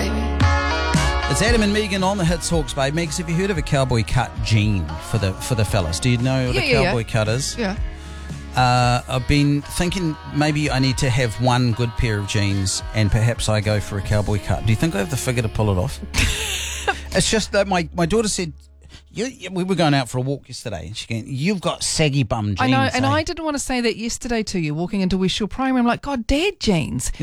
baby. It's Adam and Megan on the Hits Hawks, babe. Megs, have you heard of a cowboy cut jean for the fellas? Do you know what a cowboy cut is? Yeah. I've been thinking maybe I need to have one good pair of jeans and perhaps I go for a cowboy cut. Do you think I have the figure to pull it off? It's just that my daughter said, we were going out for a walk yesterday and she went, you've got saggy bum jeans. I know, and I didn't want to say that yesterday to you, walking into West Shore Primary. I'm like, God, dad jeans.